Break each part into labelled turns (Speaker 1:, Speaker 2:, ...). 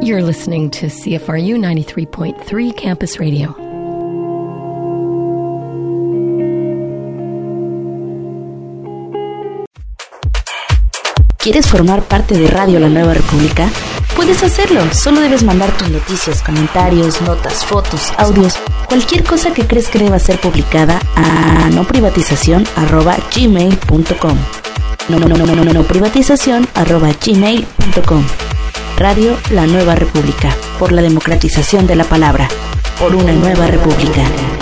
Speaker 1: You're listening to CFRU 93.3 Campus Radio.
Speaker 2: ¿Quieres formar parte de Radio La Nueva República? Puedes hacerlo, solo debes mandar tus noticias, comentarios, notas, fotos, audios, cualquier cosa que crees que deba ser publicada a noprivatizacion@gmail.com. noprivatizacion@gmail.com. Radio La Nueva República, por la democratización de la palabra, por una nueva república.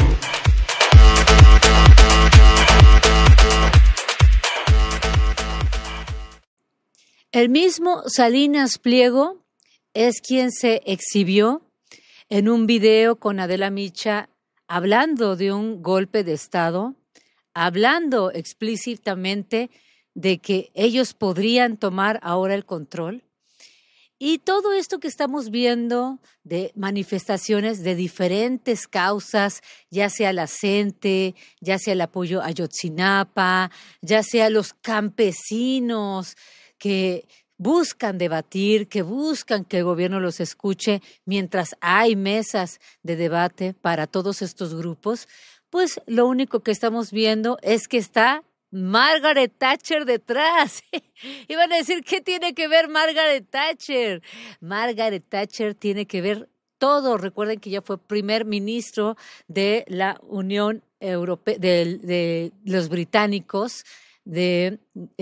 Speaker 3: El mismo Salinas Pliego es quien se exhibió en un video con Adela Micha hablando de un golpe de Estado, hablando explícitamente de que ellos podrían tomar ahora el control. Y todo esto que estamos viendo de manifestaciones de diferentes causas, ya sea la CENTE, ya sea el apoyo a Ayotzinapa, ya sea los campesinos que buscan debatir, que buscan que el gobierno los escuche mientras hay mesas de debate para todos estos grupos, pues lo único que estamos viendo es que está Margaret Thatcher detrás. Iban a decir, ¿qué tiene que ver Margaret Thatcher? Margaret Thatcher tiene que ver todo. Recuerden que ella fue primer ministro de la Unión Europea, de los británicos, del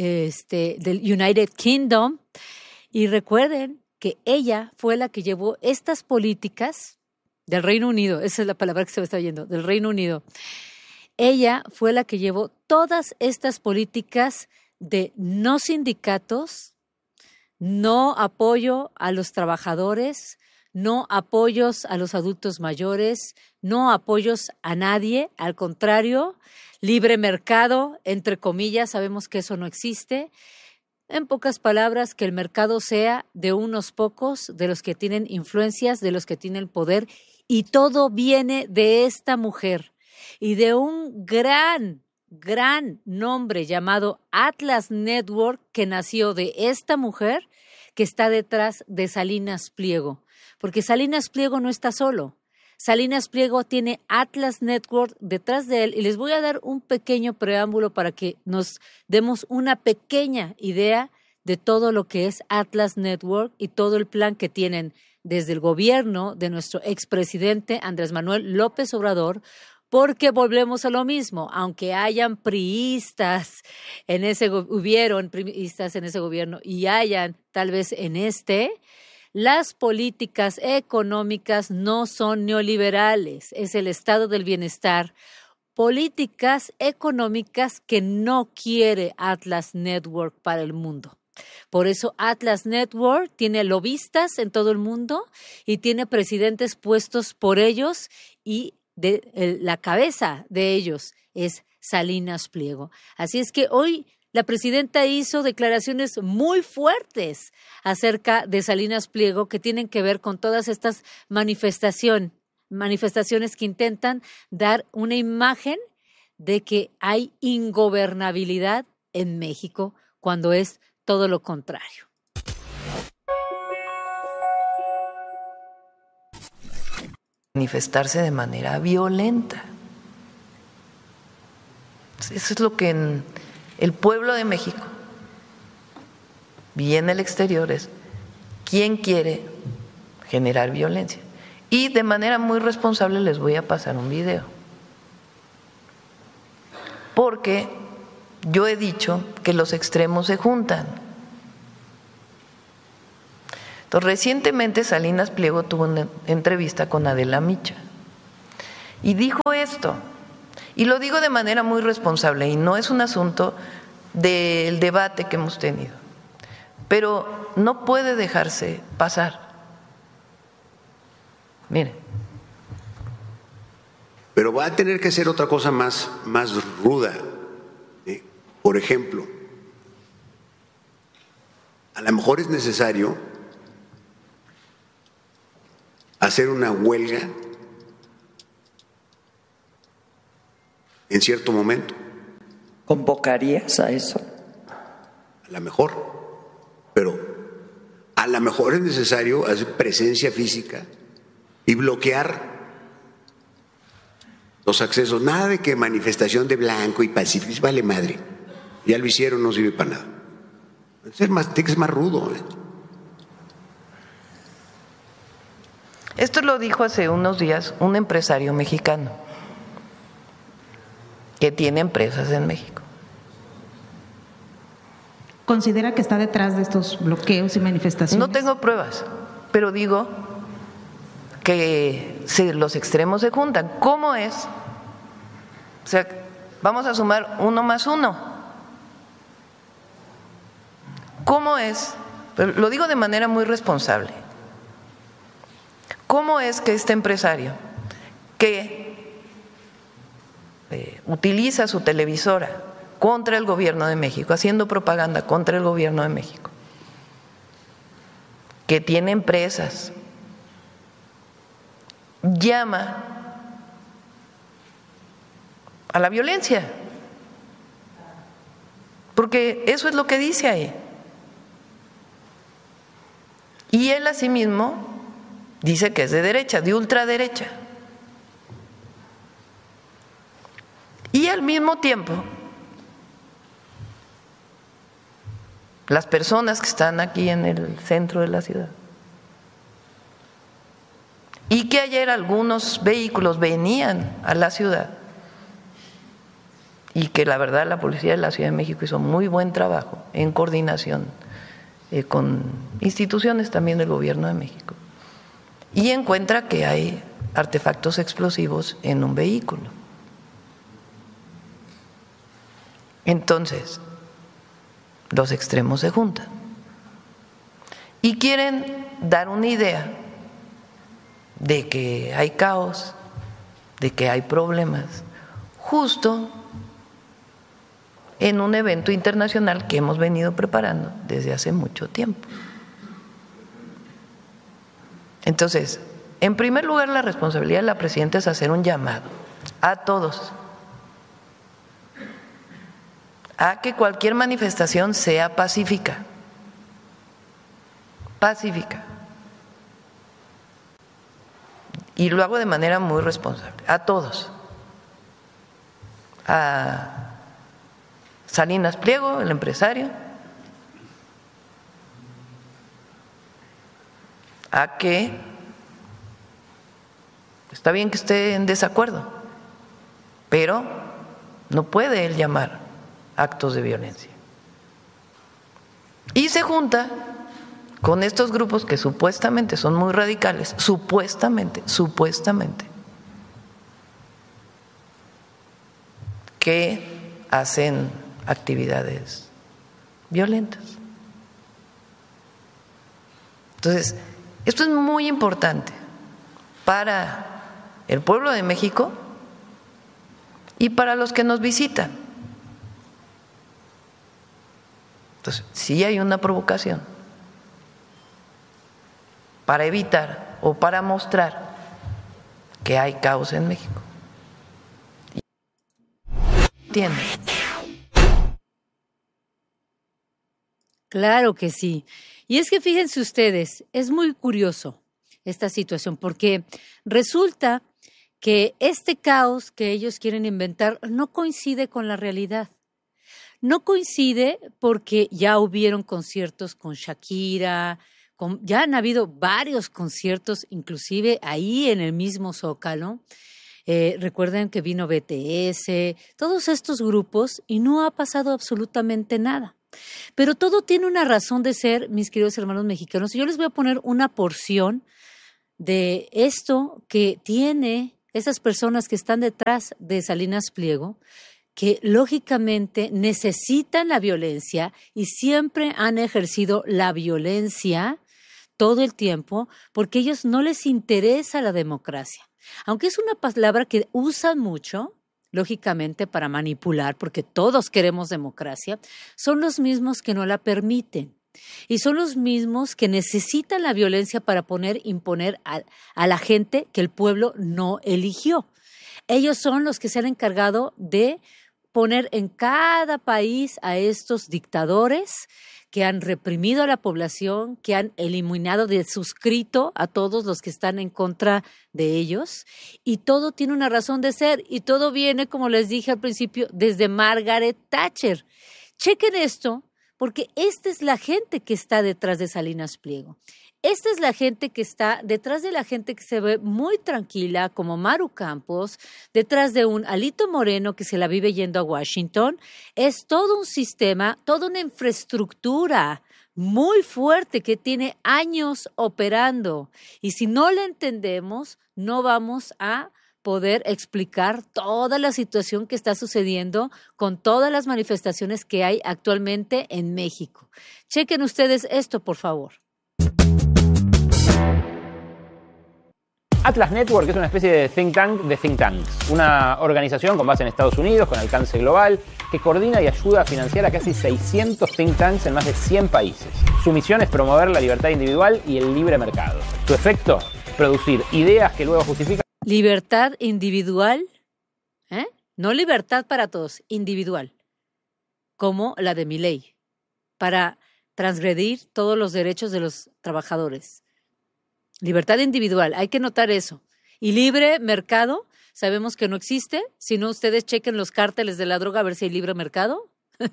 Speaker 3: United Kingdom. Y recuerden que ella fue la que llevó estas políticas del Reino Unido. Esa es la palabra que se me está oyendo, del Reino Unido. Ella fue la que llevó todas estas políticas de no sindicatos, no apoyo a los trabajadores, no apoyos a los adultos mayores, no apoyos a nadie, al contrario, libre mercado, entre comillas, sabemos que eso no existe. En pocas palabras, que el mercado sea de unos pocos, de los que tienen influencias, de los que tienen poder, y todo viene de esta mujer y de un gran nombre llamado Atlas Network, que nació de esta mujer que está detrás de Salinas Pliego. Porque Salinas Pliego no está solo. Salinas Pliego tiene Atlas Network detrás de él. Y les voy a dar un pequeño preámbulo para que nos demos una pequeña idea de todo lo que es Atlas Network y todo el plan que tienen desde el gobierno de nuestro expresidente Andrés Manuel López Obrador. Porque volvemos a lo mismo, aunque hayan hubieron priistas en ese gobierno y hayan tal vez en las políticas económicas no son neoliberales, es el estado del bienestar. Políticas económicas que no quiere Atlas Network para el mundo. Por eso Atlas Network tiene lobistas en todo el mundo y tiene presidentes puestos por ellos y la cabeza de ellos es Salinas Pliego. Así es que hoy la presidenta hizo declaraciones muy fuertes acerca de Salinas Pliego que tienen que ver con todas estas manifestaciones que intentan dar una imagen de que hay ingobernabilidad en México cuando es todo lo contrario.
Speaker 4: Manifestarse de manera violenta. Eso es lo que el pueblo de México y en el exterior es quién quiere generar violencia. Y de manera muy responsable les voy a pasar un video. Porque yo he dicho que los extremos se juntan. Entonces, recientemente Salinas Pliego tuvo una entrevista con Adela Micha y dijo esto, y lo digo de manera muy responsable, y no es un asunto del debate que hemos tenido, pero no puede dejarse pasar. Miren.
Speaker 5: Pero va a tener que ser otra cosa más ruda. Por ejemplo, a lo mejor es necesario hacer una huelga en cierto momento.
Speaker 6: ¿Convocarías a eso?
Speaker 5: A lo mejor, pero a lo mejor es necesario hacer presencia física y bloquear los accesos. Nada de que manifestación de blanco y pacífico, vale madre. Ya lo hicieron, no sirve para nada. Tiene que ser más rudo.
Speaker 4: Esto lo dijo hace unos días un empresario mexicano que tiene empresas en México.
Speaker 6: ¿Considera que está detrás de estos bloqueos y manifestaciones?
Speaker 4: No tengo pruebas, pero digo que los extremos se juntan. ¿Cómo es? O sea, vamos a sumar 1 más 1. ¿Cómo es? Pero lo digo de manera muy responsable. ¿Cómo es que este empresario que utiliza su televisora contra el gobierno de México, haciendo propaganda contra el gobierno de México, que tiene empresas, llama a la violencia? Porque eso es lo que dice ahí. Y él asimismo dice que es de derecha, de ultraderecha. Y al mismo tiempo, las personas que están aquí en el centro de la ciudad, y que ayer algunos vehículos venían a la ciudad, y que la verdad la policía de la Ciudad de México hizo muy buen trabajo en coordinación con instituciones también del gobierno de México, y encuentra que hay artefactos explosivos en un vehículo. Entonces, los extremos se juntan y quieren dar una idea de que hay caos, de que hay problemas, justo en un evento internacional que hemos venido preparando desde hace mucho tiempo. Entonces, en primer lugar, la responsabilidad de la presidenta es hacer un llamado a todos a que cualquier manifestación sea pacífica, y lo hago de manera muy responsable, a todos, a Salinas Pliego, el empresario, a que está bien que esté en desacuerdo, pero no puede él llamar actos de violencia. Y se junta con estos grupos que supuestamente son muy radicales, supuestamente, que hacen actividades violentas. Entonces, esto es muy importante para el pueblo de México y para los que nos visitan. Entonces, sí hay una provocación para evitar o para mostrar que hay caos en México. ¿Entienden?
Speaker 3: Claro que sí. Y es que fíjense ustedes, es muy curioso esta situación, porque resulta que este caos que ellos quieren inventar no coincide con la realidad. No coincide porque ya hubieron conciertos con Shakira, ya han habido varios conciertos, inclusive ahí en el mismo Zócalo. Recuerden que vino BTS, todos estos grupos, y no ha pasado absolutamente nada. Pero todo tiene una razón de ser, mis queridos hermanos mexicanos. Y yo les voy a poner una porción de esto que tiene esas personas que están detrás de Salinas Pliego, que lógicamente necesitan la violencia y siempre han ejercido la violencia todo el tiempo porque a ellos no les interesa la democracia. Aunque es una palabra que usan mucho, lógicamente para manipular, porque todos queremos democracia, son los mismos que no la permiten. Y son los mismos que necesitan la violencia para imponer a la gente que el pueblo no eligió. Ellos son los que se han encargado de poner en cada país a estos dictadores que han reprimido a la población, que han eliminado de suscrito a todos los que están en contra de ellos, y todo tiene una razón de ser, y todo viene, como les dije al principio, desde Margaret Thatcher. Chequen esto, porque esta es la gente que está detrás de Salinas Pliego. Esta es la gente que está detrás de la gente que se ve muy tranquila, como Maru Campos, detrás de un Alito Moreno que se la vive yendo a Washington. Es todo un sistema, toda una infraestructura muy fuerte que tiene años operando. Y si no la entendemos, no vamos a poder explicar toda la situación que está sucediendo con todas las manifestaciones que hay actualmente en México. Chequen ustedes esto, por favor.
Speaker 7: Atlas Network es una especie de think tank de think tanks, una organización con base en Estados Unidos, con alcance global, que coordina y ayuda a financiar a casi 600 think tanks en más de 100 países. Su misión es promover la libertad individual y el libre mercado. Su efecto, producir ideas que luego justifican.
Speaker 3: Libertad individual, no libertad para todos, individual, como la de Milei, para transgredir todos los derechos de los trabajadores. Libertad individual, hay que notar eso. Y libre mercado, sabemos que no existe. Si no, ustedes chequen los cárteles de la droga a ver si hay libre mercado.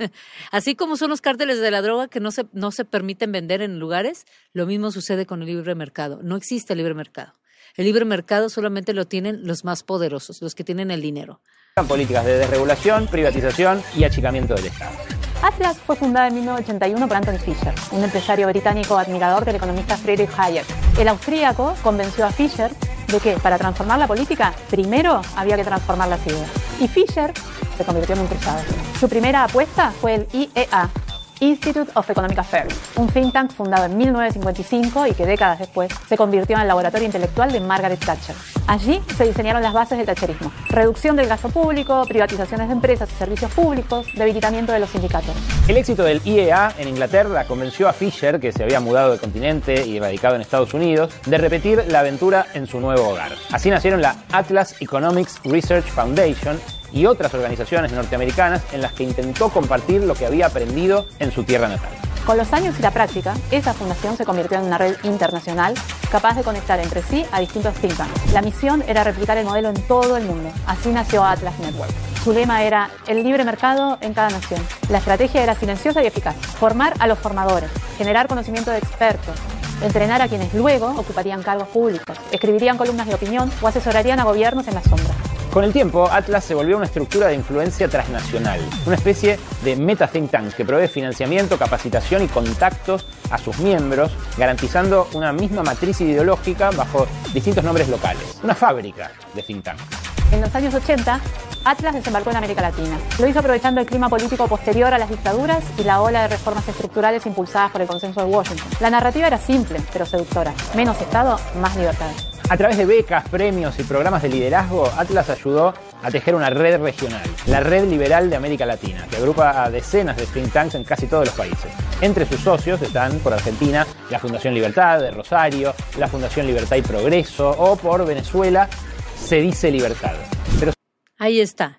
Speaker 3: Así como son los cárteles de la droga que no se permiten vender en lugares, lo mismo sucede con el libre mercado. No existe libre mercado. El libre mercado solamente lo tienen los más poderosos, los que tienen el dinero.
Speaker 7: Políticas de desregulación, privatización y achicamiento del Estado.
Speaker 8: Atlas fue fundada en 1981 por Anthony Fisher, un empresario británico admirador del economista Friedrich Hayek. El austríaco convenció a Fisher de que para transformar la política, primero había que transformar las ideas. Y Fisher se convirtió en un cruzado. Su primera apuesta fue el IEA, Institute of Economic Affairs, un think tank fundado en 1955 y que décadas después se convirtió en el laboratorio intelectual de Margaret Thatcher. Allí se diseñaron las bases del thatcherismo: reducción del gasto público, privatizaciones de empresas y servicios públicos, debilitamiento de los sindicatos.
Speaker 7: El éxito del IEA en Inglaterra convenció a Fisher, que se había mudado de continente y radicado en Estados Unidos, de repetir la aventura en su nuevo hogar. Así nacieron la Atlas Economics Research Foundation y otras organizaciones norteamericanas en las que intentó compartir lo que había aprendido en su tierra natal.
Speaker 8: Con los años y la práctica, esa fundación se convirtió en una red internacional capaz de conectar entre sí a distintos think tanks. La misión era replicar el modelo en todo el mundo. Así nació Atlas Network. Su lema era el libre mercado en cada nación. La estrategia era silenciosa y eficaz: formar a los formadores, generar conocimiento de expertos, entrenar a quienes luego ocuparían cargos públicos, escribirían columnas de opinión o asesorarían a gobiernos en la sombra.
Speaker 7: Con el tiempo, Atlas se volvió una estructura de influencia transnacional, una especie de meta think tank que provee financiamiento, capacitación y contactos a sus miembros, garantizando una misma matriz ideológica bajo distintos nombres locales. Una fábrica de think tanks.
Speaker 8: En los años 80, Atlas desembarcó en América Latina. Lo hizo aprovechando el clima político posterior a las dictaduras y la ola de reformas estructurales impulsadas por el consenso de Washington. La narrativa era simple, pero seductora: menos Estado, más libertad.
Speaker 7: A través de becas, premios y programas de liderazgo, Atlas ayudó a tejer una red regional, la Red Liberal de América Latina, que agrupa a decenas de think tanks en casi todos los países. Entre sus socios están, por Argentina, la Fundación Libertad de Rosario, la Fundación Libertad y Progreso, o por Venezuela, Se Dice Libertad.
Speaker 3: Ahí está.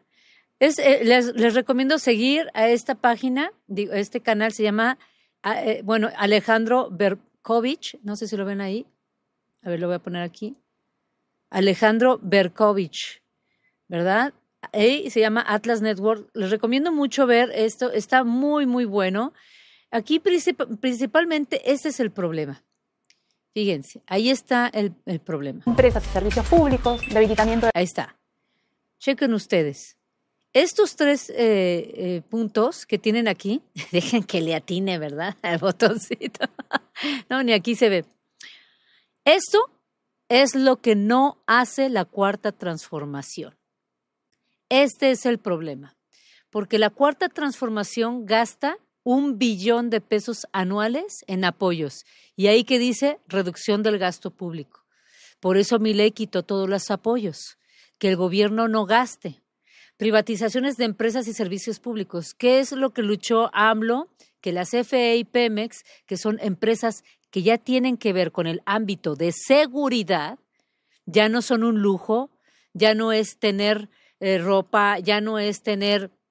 Speaker 3: Les recomiendo seguir a esta página, este canal se llama, Alejandro Berkovich, no sé si lo ven ahí. A ver, lo voy a poner aquí. Alejandro Berkovich, ¿verdad? Y se llama Atlas Network. Les recomiendo mucho ver esto. Está muy, muy bueno. Aquí principalmente ese es el problema. Fíjense, ahí está el problema.
Speaker 8: Empresas y servicios públicos, debilitamiento.
Speaker 3: Ahí está. Chequen ustedes. Estos tres puntos que tienen aquí, dejen que le atine, ¿verdad? Al botoncito. No, ni aquí se ve. Esto es lo que no hace la Cuarta Transformación. Este es el problema, porque la Cuarta Transformación gasta $1 billón de pesos anuales en apoyos, y ahí que dice reducción del gasto público. Por eso Milei quitó todos los apoyos, que el gobierno no gaste. Privatizaciones de empresas y servicios públicos. ¿Qué es lo que luchó AMLO? Que la CFE y Pemex, que son empresas que ya tienen que ver con el ámbito de seguridad, ya no son un lujo, ya no es tener ropa, ya no es tener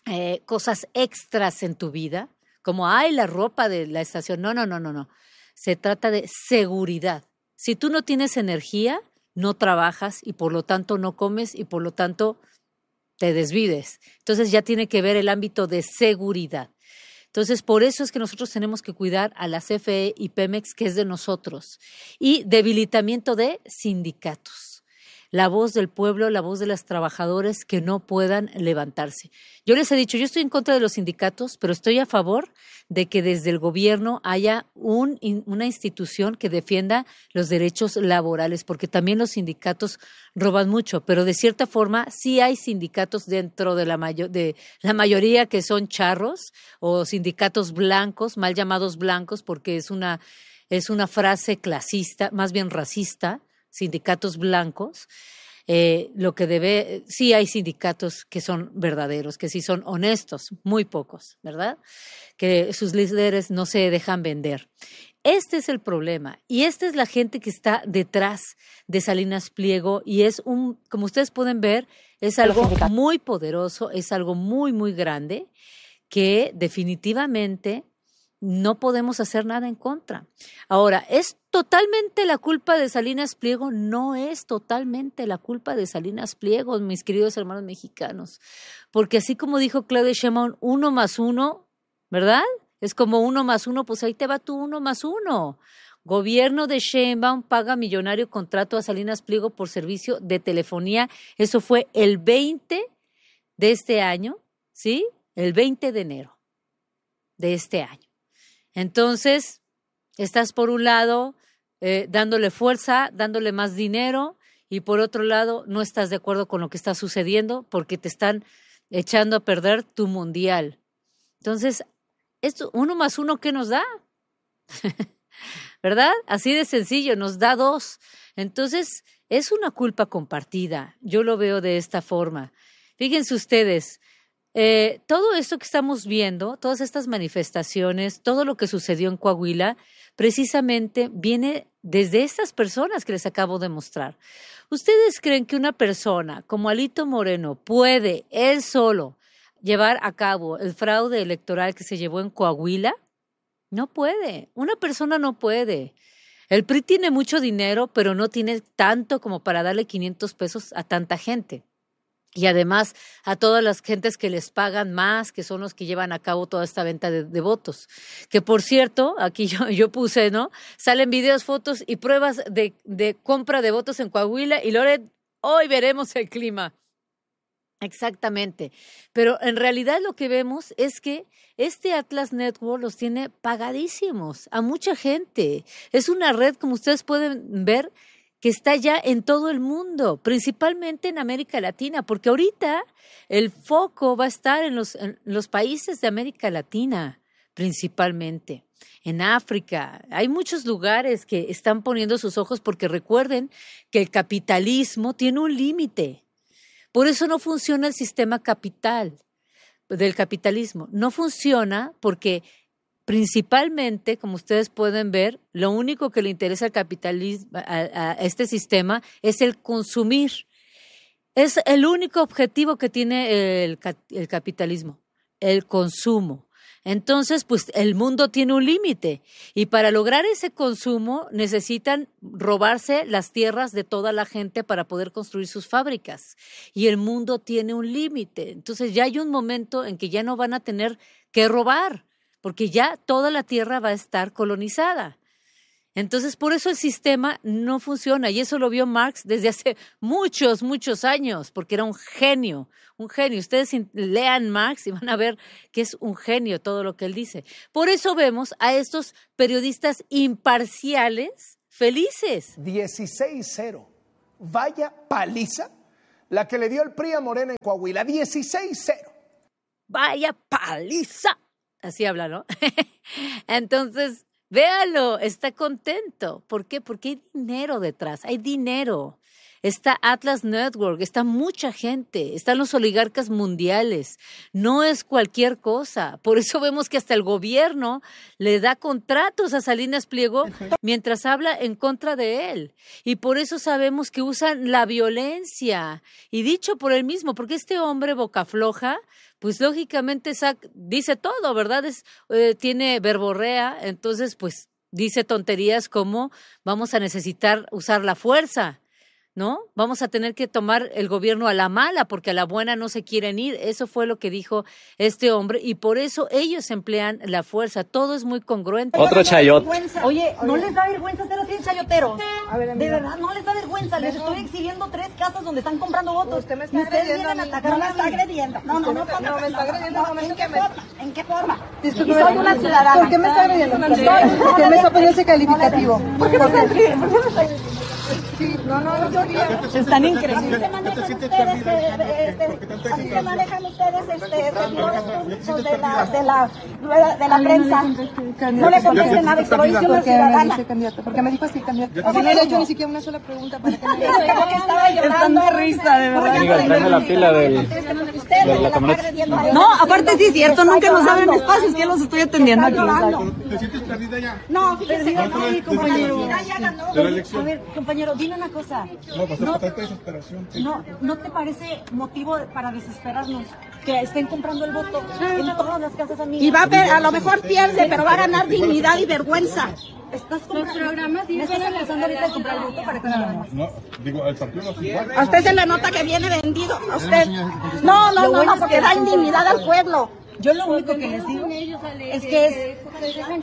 Speaker 3: cosas extras en tu vida, como, ay, la ropa de la estación. No. Se trata de seguridad. Si tú no tienes energía, no trabajas y por lo tanto no comes y por lo tanto te desvives. Entonces ya tiene que ver el ámbito de seguridad. Entonces, por eso es que nosotros tenemos que cuidar a la CFE y Pemex, que es de nosotros. Y debilitamiento de sindicatos. La voz del pueblo, la voz de los trabajadores que no puedan levantarse. Yo les he dicho, yo estoy en contra de los sindicatos, pero estoy a favor de que desde el gobierno haya una institución que defienda los derechos laborales, porque también los sindicatos roban mucho, pero de cierta forma sí hay sindicatos dentro de la mayoría que son charros o sindicatos blancos, mal llamados blancos, porque es una frase clasista, más bien racista, sindicatos blancos. Sí hay sindicatos que son verdaderos, que sí son honestos, muy pocos, ¿verdad? Que sus líderes no se dejan vender. Este es el problema y esta es la gente que está detrás de Salinas Pliego y como ustedes pueden ver, es algo muy poderoso, es algo muy, muy grande que definitivamente no podemos hacer nada en contra. Ahora, ¿es totalmente la culpa de Salinas Pliego? No es totalmente la culpa de Salinas Pliego, mis queridos hermanos mexicanos, porque así como dijo Claudia Sheinbaum, 1 más 1, ¿verdad? Es como 1 más 1, pues ahí te va tu 1 más 1. Gobierno de Sheinbaum paga millonario contrato a Salinas Pliego por servicio de telefonía. Eso fue el 20 de este año, ¿sí? El 20 de enero de este año. Entonces, estás por un lado dándole fuerza, dándole más dinero y por otro lado no estás de acuerdo con lo que está sucediendo porque te están echando a perder tu mundial. Entonces, esto 1 más 1, ¿qué nos da? ¿Verdad? Así de sencillo, nos da 2. Entonces, es una culpa compartida. Yo lo veo de esta forma. Fíjense ustedes. Todo esto que estamos viendo, todas estas manifestaciones, todo lo que sucedió en Coahuila, precisamente viene desde estas personas que les acabo de mostrar. ¿Ustedes creen que una persona como Alito Moreno puede, él solo, llevar a cabo el fraude electoral que se llevó en Coahuila? No puede, una persona no puede. El PRI tiene mucho dinero, pero no tiene tanto como para darle 500 pesos a tanta gente. Y además a todas las gentes que les pagan más, que son los que llevan a cabo toda esta venta de votos. Que por cierto, aquí yo puse, ¿no? Salen videos, fotos y pruebas de compra de votos en Coahuila y Loret, hoy veremos el clima. Exactamente. Pero en realidad lo que vemos es que este Atlas Network los tiene pagadísimos a mucha gente. Es una red, como ustedes pueden ver, que está ya en todo el mundo, principalmente en América Latina, porque ahorita el foco va a estar en los países de América Latina, principalmente. En África, hay muchos lugares que están poniendo sus ojos porque recuerden que el capitalismo tiene un límite. Por eso no funciona el sistema del capitalismo. No funciona porque principalmente, como ustedes pueden ver, lo único que le interesa al capitalismo, a este sistema, es el consumir. Es el único objetivo que tiene el capitalismo, el consumo. Entonces, pues el mundo tiene un límite y para lograr ese consumo necesitan robarse las tierras de toda la gente para poder construir sus fábricas. Y el mundo tiene un límite. Entonces ya hay un momento en que ya no van a tener que robar, porque ya toda la tierra va a estar colonizada. Entonces, por eso el sistema no funciona, y eso lo vio Marx desde hace muchos, muchos años, porque era un genio, un genio. Ustedes lean Marx y van a ver que es un genio todo lo que él dice. Por eso vemos a estos periodistas imparciales felices.
Speaker 9: 16-0. Vaya paliza la que le dio el PRI a Morena en Coahuila. 16-0.
Speaker 3: Vaya paliza. Así habla, ¿no? Entonces, véalo, está contento. ¿Por qué? Porque hay dinero detrás, hay dinero. Está Atlas Network, está mucha gente, están los oligarcas mundiales. No es cualquier cosa. Por eso vemos que hasta el gobierno le da contratos a Salinas Pliego mientras habla en contra de él. Y por eso sabemos que usan la violencia. Y dicho por él mismo, porque este hombre boca floja, pues lógicamente dice todo, ¿verdad? Tiene verborrea, entonces pues dice tonterías como vamos a necesitar usar la fuerza, ¿no? Vamos a tener que tomar el gobierno a la mala porque a la buena no se quieren ir. Eso fue lo que dijo este hombre y por eso ellos emplean la fuerza. Todo es muy congruente.
Speaker 10: Otro chayote.
Speaker 11: Oye, ¿no les da vergüenza ser así chayoteros? De verdad, no les da vergüenza. Les estoy exhibiendo 3 casas donde están comprando votos. Usted me está agrediendo. No me está agrediendo. No me está agrediendo. ¿En qué forma?
Speaker 12: Disculpe,
Speaker 11: soy una ciudadana.
Speaker 12: ¿Por qué me está agrediendo? ¿Por qué me está poniendo ese calificativo?
Speaker 11: ¿Por qué me está agrediendo? Están increíbles. Así se manejan ustedes servidores públicos de la prensa. No le contesten nada, se lo dice una ciudadana.
Speaker 12: Porque me dijo así, candidato. No le he hecho ni siquiera una sola pregunta para que me diga.
Speaker 11: Estaba llorando.
Speaker 12: Están de risa, de verdad.
Speaker 10: Amiga, tráeme la fila de la camioneta.
Speaker 11: No, aparte sí es cierto, nunca nos abren espacios, que los estoy atendiendo aquí.
Speaker 12: ¿Te sientes perdida ya?
Speaker 11: No, fíjese que no, compañero.
Speaker 12: De la elección.
Speaker 11: A ver, compañero, dime una cosa.
Speaker 12: No, tanta desesperación.
Speaker 11: ¿No te parece motivo para desesperarnos que estén comprando el voto en todas las casas amigas? Y a lo mejor pierde, pero va a ganar dignidad y vergüenza. Estás comprando. ¿Me estás empezando ahorita a comprar el voto para que
Speaker 12: no, digo, el partido no se igual.
Speaker 11: A usted se le nota que viene vendido. A usted. No, porque da indignidad al pueblo. Yo lo único que les digo es que
Speaker 13: dejen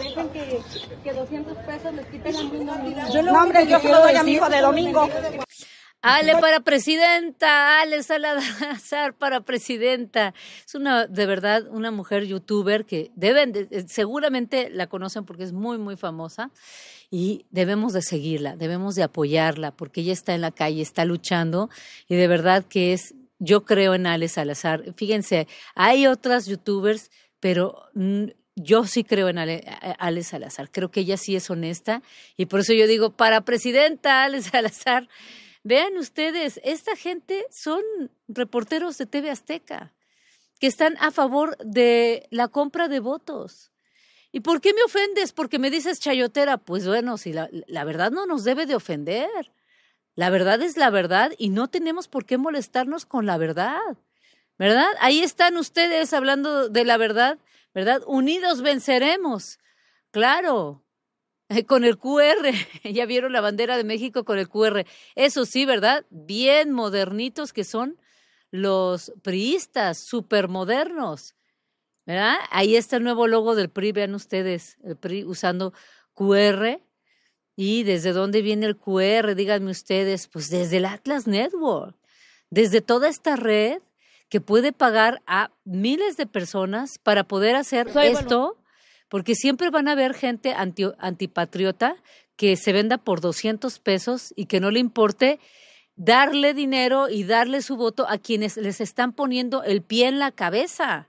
Speaker 13: que 200 pesos les quiten la dignidad.
Speaker 11: No, hombre, yo se lo doy a mi hijo de domingo.
Speaker 3: Ale para presidenta, Ale Salazar para presidenta. Es de verdad, una mujer youtuber que seguramente la conocen porque es muy, muy famosa y debemos de seguirla, debemos de apoyarla porque ella está en la calle, está luchando y de verdad que yo creo en Ale Salazar. Fíjense, hay otras youtubers, pero yo sí creo en Ale Salazar. Creo que ella sí es honesta y por eso yo digo, para presidenta, Ale Salazar. Vean ustedes, esta gente son reporteros de TV Azteca que están a favor de la compra de votos. ¿Y por qué me ofendes? Porque me dices chayotera. Pues bueno, si la verdad no nos debe de ofender. La verdad es la verdad y no tenemos por qué molestarnos con la verdad, ¿verdad? Ahí están ustedes hablando de la verdad, ¿verdad? Unidos venceremos, claro. Con el QR, ya vieron la bandera de México con el QR. Eso sí, ¿verdad? Bien modernitos que son los priistas, supermodernos, ¿verdad? Ahí está el nuevo logo del PRI, vean ustedes, el PRI usando QR. ¿Y desde dónde viene el QR? Díganme ustedes, pues desde el Atlas Network, desde toda esta red que puede pagar a miles de personas para poder hacer esto. Porque siempre van a haber gente antipatriota que se venda por 200 pesos y que no le importe darle dinero y darle su voto a quienes les están poniendo el pie en la cabeza.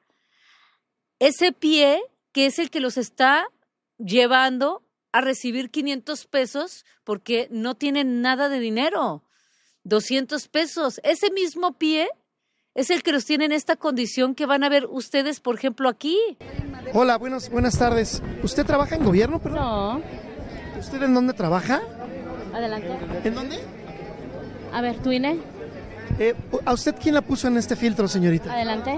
Speaker 3: Ese pie que es el que los está llevando a recibir 500 pesos porque no tienen nada de dinero. 200 pesos. Ese mismo pie es el que los tiene en esta condición que van a ver ustedes, por ejemplo, aquí.
Speaker 14: Hola, buenas tardes. ¿Usted trabaja en gobierno, perdón?
Speaker 15: No.
Speaker 14: ¿Usted en dónde trabaja?
Speaker 15: Adelante.
Speaker 14: ¿En dónde?
Speaker 15: A ver, ¿tu INE?
Speaker 14: ¿A usted quién la puso en este filtro, señorita?
Speaker 15: Adelante.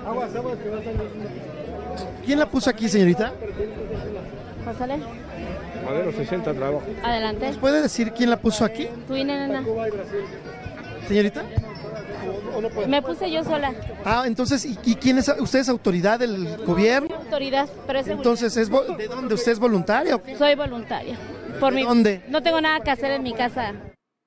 Speaker 14: ¿Quién la puso aquí, señorita?
Speaker 15: Pásale.
Speaker 16: Madero 60 trabajo.
Speaker 15: Adelante.
Speaker 14: ¿Nos puede decir quién la puso aquí?
Speaker 15: Tu INE, nena.
Speaker 14: ¿Señorita?
Speaker 15: Me puse yo sola.
Speaker 14: Entonces, ¿y quién es? ¿Usted es autoridad del gobierno?
Speaker 15: Autoridad, pero es
Speaker 14: Entonces, ¿de dónde? ¿Usted es voluntaria o qué?
Speaker 15: Soy voluntaria.
Speaker 14: ¿De dónde?
Speaker 15: No tengo nada que hacer en mi casa.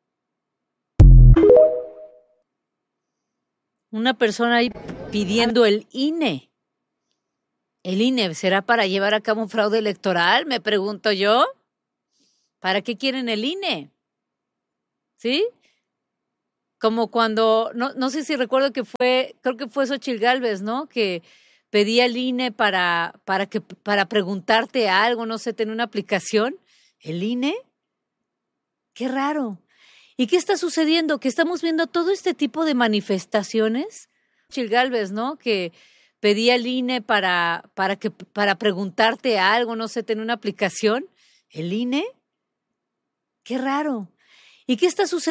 Speaker 3: Una persona ahí pidiendo el INE. ¿El INE será para llevar a cabo un fraude electoral? Me pregunto yo. ¿Para qué quieren el INE? ¿Sí? Como cuando, no sé si recuerdo creo que fue Xóchitl Gálvez, ¿no? Que pedía el INE para preguntarte algo, no sé, tener una aplicación. ¿El INE? Qué raro. ¿Y qué está sucediendo? Que estamos viendo todo este tipo de manifestaciones. Xóchitl Gálvez, ¿no? Que pedía el INE para preguntarte algo, no sé, tener una aplicación. ¿El INE? Qué raro. ¿Y qué está sucediendo?